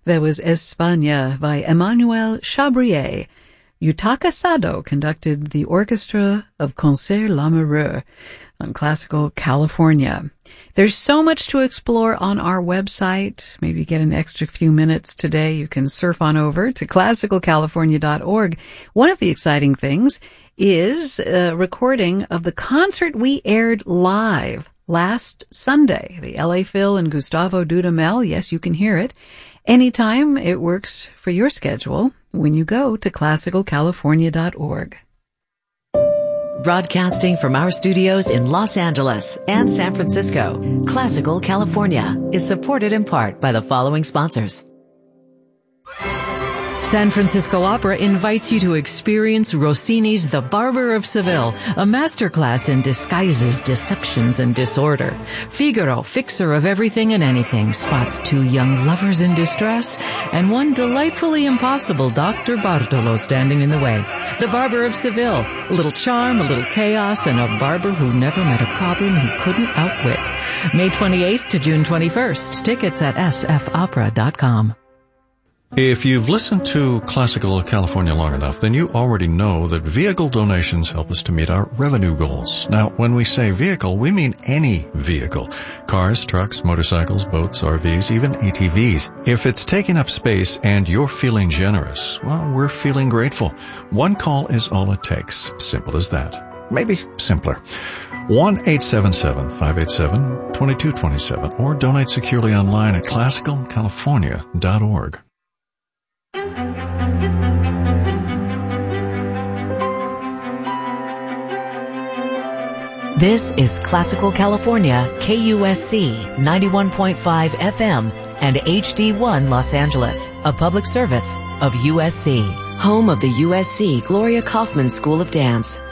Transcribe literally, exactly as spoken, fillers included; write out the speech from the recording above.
There was España by Emmanuel Chabrier. Yutaka Sado conducted the Orchestra of Concert Lamoureux on Classical California. There's so much to explore on our website. Maybe get an extra few minutes today. You can surf on over to classical california dot org. One of the exciting things is a recording of the concert we aired live last Sunday. The L A Phil and Gustavo Dudamel. Yes, you can hear it. Anytime it works for your schedule when you go to classical california dot org. Broadcasting from our studios in Los Angeles and San Francisco, Classical California is supported in part by the following sponsors. San Francisco Opera invites you to experience Rossini's The Barber of Seville, a masterclass in disguises, deceptions, and disorder. Figaro, fixer of everything and anything, spots two young lovers in distress and one delightfully impossible Doctor Bartolo standing in the way. The Barber of Seville, a little charm, a little chaos, and a barber who never met a problem he couldn't outwit. May twenty-eighth to June twenty-first. Tickets at s f opera dot com. If you've listened to Classical California long enough, then you already know that vehicle donations help us to meet our revenue goals. Now, when we say vehicle, we mean any vehicle. Cars, trucks, motorcycles, boats, R Vs, even A T Vs. If it's taking up space and you're feeling generous, well, we're feeling grateful. One call is all it takes. Simple as that. Maybe simpler. one eight seven seven, five eight seven, two two two seven or donate securely online at classical california dot org. This is Classical California, K U S C ninety-one point five F M and H D one Los Angeles, a public service of U S C, home of the U S C Gloria Kaufman School of Dance.